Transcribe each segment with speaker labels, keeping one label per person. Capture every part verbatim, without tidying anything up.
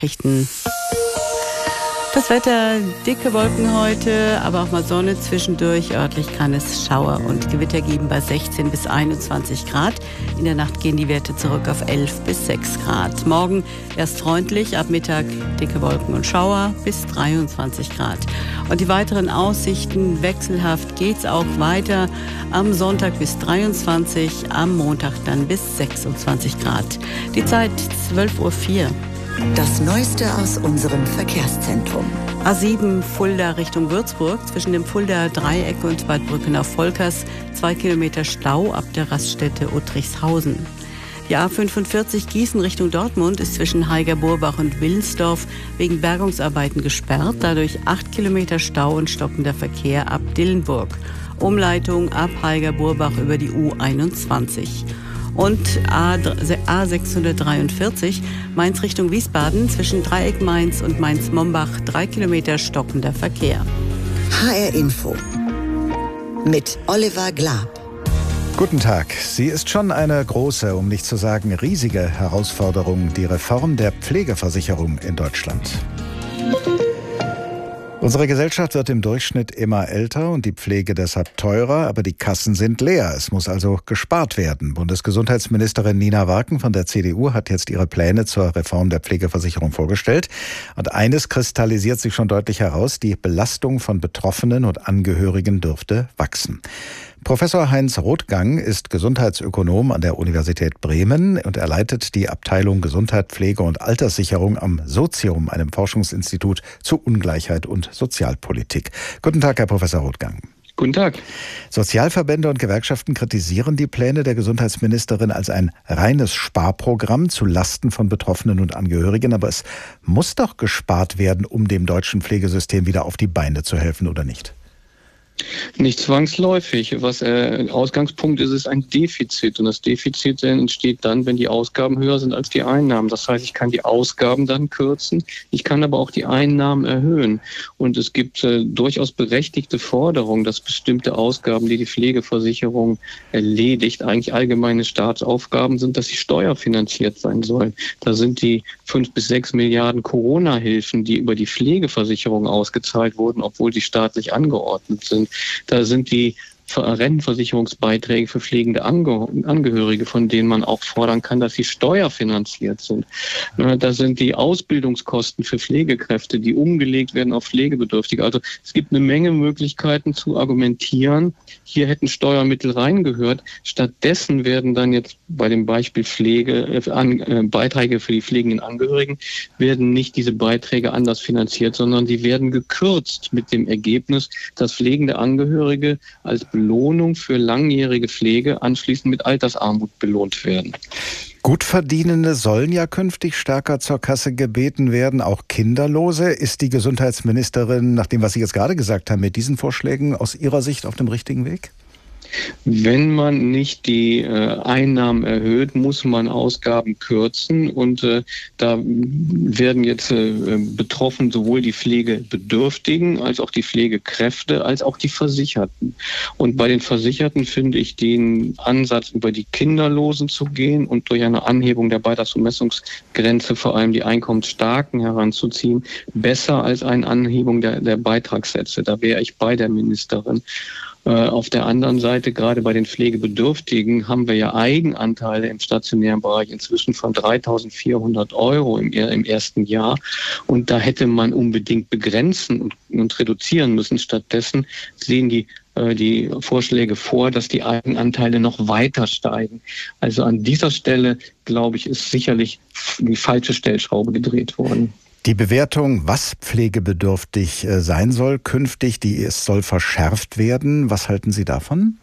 Speaker 1: Richten. Das Wetter, dicke Wolken heute, aber auch mal Sonne zwischendurch. Örtlich kann es Schauer und Gewitter geben bei sechzehn bis einundzwanzig Grad. In der Nacht gehen die Werte zurück auf elf bis sechs Grad. Morgen erst freundlich, ab Mittag dicke Wolken und Schauer bis dreiundzwanzig Grad. Und die weiteren Aussichten, wechselhaft geht's auch weiter. Am Sonntag bis dreiundzwanzig, am Montag dann bis sechsundzwanzig Grad. Die Zeit zwölf Uhr vier.
Speaker 2: Das Neueste aus unserem Verkehrszentrum.
Speaker 1: A sieben Fulda Richtung Würzburg, zwischen dem Fuldaer Dreieck und Bad Brückenau-Volkers, zwei Kilometer Stau ab der Raststätte Uttrichshausen. Die A fünfundvierzig Gießen Richtung Dortmund ist zwischen Haigerburbach und Willensdorf wegen Bergungsarbeiten gesperrt, dadurch acht Kilometer Stau und stockender Verkehr ab Dillenburg. Umleitung ab Haigerburbach über die U einundzwanzig. Und A sechshundertdreiundvierzig Mainz Richtung Wiesbaden zwischen Dreieck Mainz und Mainz-Mombach drei Kilometer stockender Verkehr.
Speaker 2: H R Info mit Oliver Glab.
Speaker 3: Guten Tag. Sie ist schon eine große, um nicht zu sagen riesige Herausforderung, die Reform der Pflegeversicherung in Deutschland. Unsere Gesellschaft wird im Durchschnitt immer älter und die Pflege deshalb teurer, aber die Kassen sind leer. Es muss also gespart werden. Bundesgesundheitsministerin Nina Warken von der C D U hat jetzt ihre Pläne zur Reform der Pflegeversicherung vorgestellt. Und eines kristallisiert sich schon deutlich heraus: Die Belastung von Betroffenen und Angehörigen dürfte wachsen. Professor Heinz Rothgang ist Gesundheitsökonom an der Universität Bremen und er leitet die Abteilung Gesundheit, Pflege und Alterssicherung am Sozium, einem Forschungsinstitut zu Ungleichheit und Sozialpolitik. Guten Tag, Herr Professor Rothgang.
Speaker 4: Guten Tag.
Speaker 3: Sozialverbände und Gewerkschaften kritisieren die Pläne der Gesundheitsministerin als ein reines Sparprogramm zu Lasten von Betroffenen und Angehörigen. Aber es muss doch gespart werden, um dem deutschen Pflegesystem wieder auf die Beine zu helfen, oder nicht?
Speaker 4: Nicht zwangsläufig. Was äh, Ausgangspunkt ist, ist ein Defizit. Und das Defizit entsteht dann, wenn die Ausgaben höher sind als die Einnahmen. Das heißt, ich kann die Ausgaben dann kürzen, ich kann aber auch die Einnahmen erhöhen. Und es gibt äh, durchaus berechtigte Forderungen, dass bestimmte Ausgaben, die die Pflegeversicherung erledigt, eigentlich allgemeine Staatsaufgaben sind, dass sie steuerfinanziert sein sollen. Da sind die fünf bis sechs Milliarden Corona-Hilfen, die über die Pflegeversicherung ausgezahlt wurden, obwohl sie staatlich angeordnet sind. Da sind die Rentenversicherungsbeiträge für pflegende Angehörige, von denen man auch fordern kann, dass sie steuerfinanziert sind. Da sind die Ausbildungskosten für Pflegekräfte, die umgelegt werden auf Pflegebedürftige. Also es gibt eine Menge Möglichkeiten zu argumentieren, hier hätten Steuermittel reingehört. Stattdessen werden dann jetzt bei dem Beispiel Pflege, äh, an, äh, Beiträge für die pflegenden Angehörigen, werden nicht diese Beiträge anders finanziert, sondern sie werden gekürzt mit dem Ergebnis, dass pflegende Angehörige als Belohnung für langjährige Pflege anschließend mit Altersarmut belohnt werden.
Speaker 3: Gutverdienende sollen ja künftig stärker zur Kasse gebeten werden, auch Kinderlose. Ist die Gesundheitsministerin, nach dem, was Sie jetzt gerade gesagt haben, mit diesen Vorschlägen aus Ihrer Sicht auf dem richtigen Weg?
Speaker 4: Wenn man nicht die äh, Einnahmen erhöht, muss man Ausgaben kürzen und äh, da werden jetzt äh, betroffen sowohl die Pflegebedürftigen als auch die Pflegekräfte als auch die Versicherten. Und bei den Versicherten finde ich den Ansatz, über die Kinderlosen zu gehen und durch eine Anhebung der Beitragsbemessungsgrenze vor allem die Einkommensstarken heranzuziehen, besser als eine Anhebung der, der Beitragssätze. Da wäre ich bei der Ministerin. Auf der anderen Seite, gerade bei den Pflegebedürftigen, haben wir ja Eigenanteile im stationären Bereich inzwischen von dreitausendvierhundert Euro im, im ersten Jahr. Und da hätte man unbedingt begrenzen und, und reduzieren müssen. Stattdessen sehen die die Vorschläge vor, dass die Eigenanteile noch weiter steigen. Also an dieser Stelle, glaube ich, ist sicherlich die falsche Stellschraube gedreht worden.
Speaker 3: Die Bewertung, was pflegebedürftig sein soll künftig, die es soll verschärft werden. Was halten Sie davon?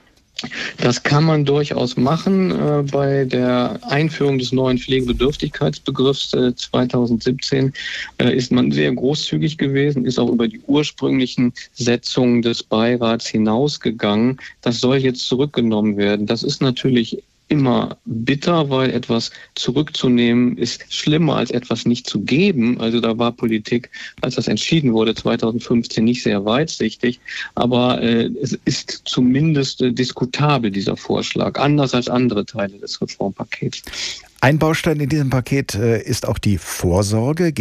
Speaker 4: Das kann man durchaus machen. Äh, bei der Einführung des neuen Pflegebedürftigkeitsbegriffs äh, zweitausendsiebzehn äh, ist man sehr großzügig gewesen, ist auch über die ursprünglichen Setzungen des Beirats hinausgegangen. Das soll jetzt zurückgenommen werden. Das ist natürlich immer bitter, weil etwas zurückzunehmen ist schlimmer als etwas nicht zu geben. Also da war Politik, als das entschieden wurde, zweitausendfünfzehn nicht sehr weitsichtig. Aber äh, es ist zumindest äh, diskutabel, dieser Vorschlag, anders als andere Teile des Reformpakets.
Speaker 3: Ein Baustein in diesem Paket ist auch die Vorsorge.